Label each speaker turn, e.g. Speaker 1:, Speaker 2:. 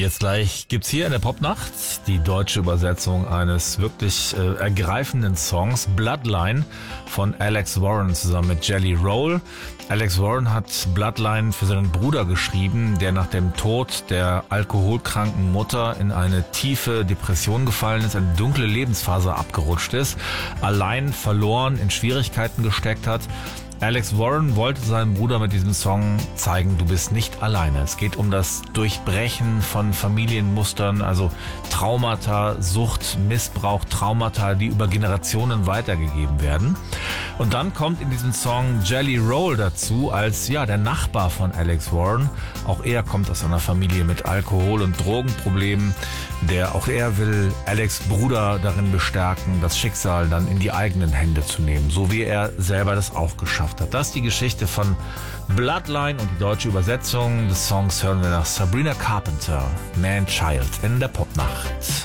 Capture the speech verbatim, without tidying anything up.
Speaker 1: Jetzt gleich gibt's hier in der Popnacht die deutsche Übersetzung eines wirklich äh, ergreifenden Songs, Bloodline von Alex Warren zusammen mit Jelly Roll. Alex Warren hat Bloodline für seinen Bruder geschrieben, der nach dem Tod der alkoholkranken Mutter in eine tiefe Depression gefallen ist, eine dunkle Lebensphase abgerutscht ist, allein verloren, in Schwierigkeiten gesteckt hat. Alex Warren wollte seinem Bruder mit diesem Song zeigen, du bist nicht alleine. Es geht um das Durchbrechen von Familienmustern, also Traumata, Sucht, Missbrauch, Traumata, die über Generationen weitergegeben werden. Und dann kommt in diesem Song Jelly Roll dazu als ja der Nachbar von Alex Warren. Auch er kommt aus einer Familie mit Alkohol- und Drogenproblemen. Der auch er will Alex' Bruder darin bestärken, das Schicksal dann in die eigenen Hände zu nehmen, so wie er selber das auch geschafft hat. Das ist die Geschichte von Bloodline und die deutsche Übersetzung des Songs hören wir nach Sabrina Carpenter, Man Child in der Popnacht.